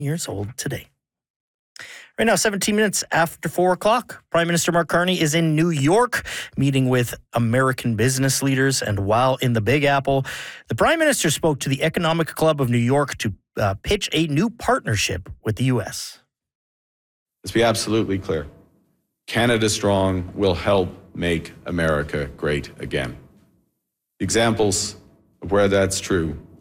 years old today. Right now, 17 minutes after 4 o'clock, Prime Minister Mark Carney is in New York meeting with American business leaders. And while in the Big Apple, the Prime Minister spoke to the Economic Club of New York to pitch a new partnership with the U.S. Let's be absolutely clear. Canada Strong will help make America great again. Examples of where that's true